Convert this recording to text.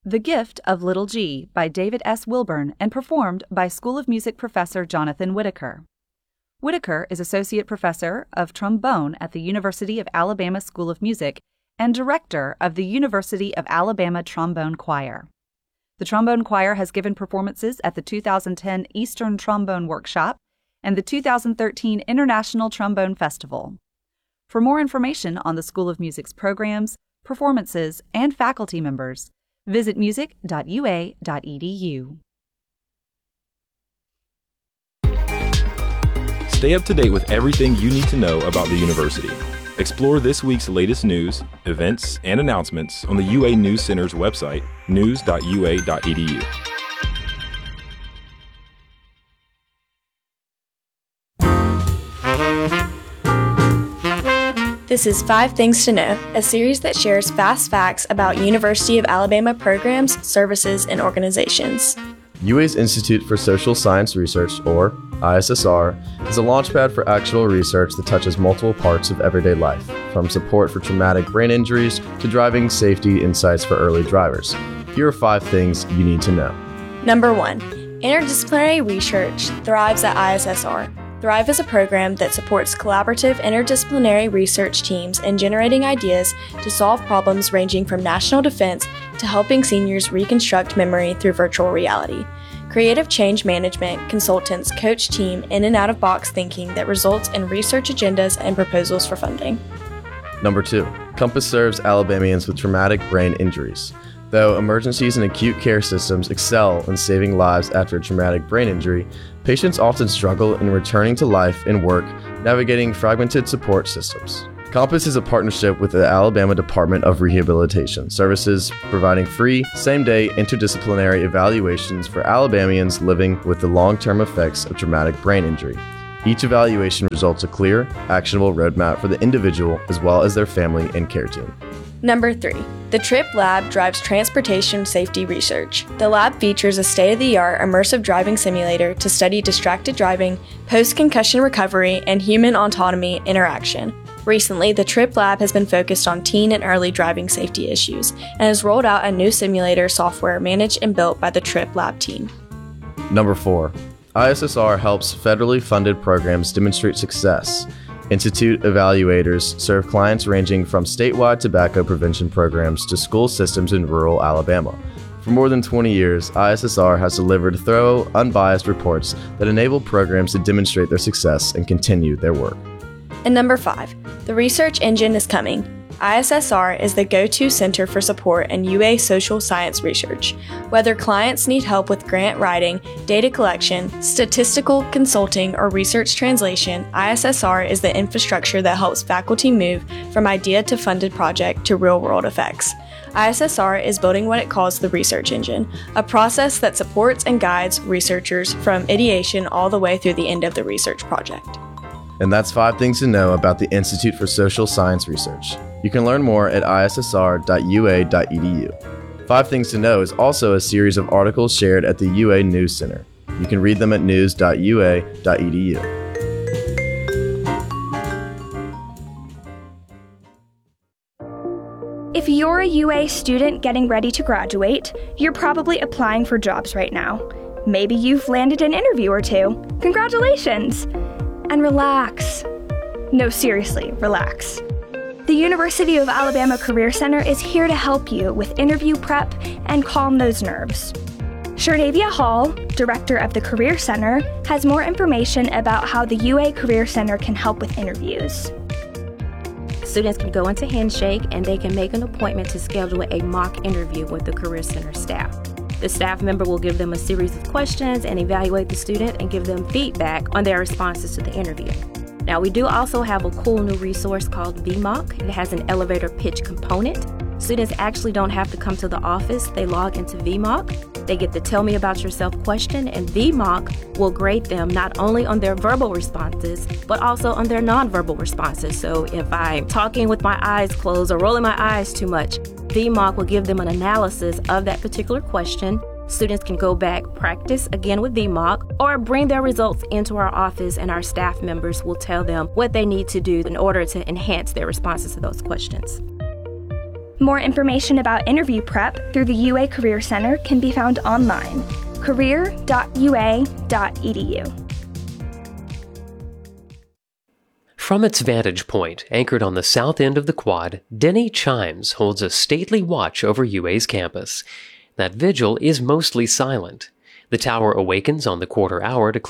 The Gift of Little G by David S. Wilburn and performed by School of Music professor Jonathan Whitaker. Whitaker is Associate Professor of Trombone at the University of Alabama School of Music and Director of the University of Alabama Trombone Choir. The Trombone Choir has given performances at the 2010 Eastern Trombone Workshop and the 2013 International Trombone Festival. For more information on the School of Music's programs, performances, and faculty members, visit music.ua.edu. Stay up to date with everything you need to know about the university. Explore this week's latest news, events, and announcements on the UA News Center's website, news.ua.edu. This is 5 Things to Know, a series that shares fast facts about University of Alabama programs, services, and organizations. UA's Institute for Social Science Research, or ISSR, is a launchpad for actual research that touches multiple parts of everyday life, from support for traumatic brain injuries to driving safety insights for early drivers. Here are 5 things you need to know. Number 1. Interdisciplinary research thrives at ISSR. Thrive is a program that supports collaborative interdisciplinary research teams in generating ideas to solve problems ranging from national defense to helping seniors reconstruct memory through virtual reality. Creative change management consultants coach team in and out of box thinking that results in research agendas and proposals for funding. Number 2. Compass serves Alabamians with traumatic brain injuries. Though emergencies and acute care systems excel in saving lives after a traumatic brain injury, patients often struggle in returning to life and work, navigating fragmented support systems. Compass is a partnership with the Alabama Department of Rehabilitation Services, providing free, same-day interdisciplinary evaluations for Alabamians living with the long-term effects of traumatic brain injury. Each evaluation results a clear, actionable roadmap for the individual as well as their family and care team. Number 3. The TRIP Lab drives transportation safety research. The lab features a state-of-the-art immersive driving simulator to study distracted driving, post-concussion recovery, and human autonomy interaction. Recently, the TRIP Lab has been focused on teen and early driving safety issues and has rolled out a new simulator software managed and built by the TRIP Lab team. Number 4. ISSR helps federally funded programs demonstrate success. Institute evaluators serve clients ranging from statewide tobacco prevention programs to school systems in rural Alabama. For more than 20 years, ISSR has delivered thorough, unbiased reports that enable programs to demonstrate their success and continue their work. And number 5, the research engine is coming. ISSR is the go-to center for support in UA social science research. Whether clients need help with grant writing, data collection, statistical consulting, or research translation, ISSR is the infrastructure that helps faculty move from idea to funded project to real-world effects. ISSR is building what it calls the research engine, a process that supports and guides researchers from ideation all the way through the end of the research project. And that's 5 things to know about the Institute for Social Science Research. You can learn more at issr.ua.edu. 5 Things to Know is also a series of articles shared at the UA News Center. You can read them at news.ua.edu. If you're a UA student getting ready to graduate, you're probably applying for jobs right now. Maybe you've landed an interview or 2. Congratulations! And relax. No, seriously, relax. The University of Alabama Career Center is here to help you with interview prep and calm those nerves. Shernavia Hall, director of the Career Center, has more information about how the UA Career Center can help with interviews. Students can go into Handshake and they can make an appointment to schedule a mock interview with the Career Center staff. The staff member will give them a series of questions and evaluate the student and give them feedback on their responses to the interview. Now, we do also have a cool new resource called VMock. It has an elevator pitch component. Students actually don't have to come to the office. They log into VMock. They get the Tell Me About Yourself question, and VMock will grade them not only on their verbal responses, but also on their nonverbal responses. So if I'm talking with my eyes closed or rolling my eyes too much, VMock will give them an analysis of that particular question. Students can go back, practice again with VMock, or bring their results into our office and our staff members will tell them what they need to do in order to enhance their responses to those questions. More information about interview prep through the UA Career Center can be found online, career.ua.edu. From its vantage point, anchored on the south end of the quad, Denny Chimes holds a stately watch over UA's campus. That vigil is mostly silent. The tower awakens on the quarter hour to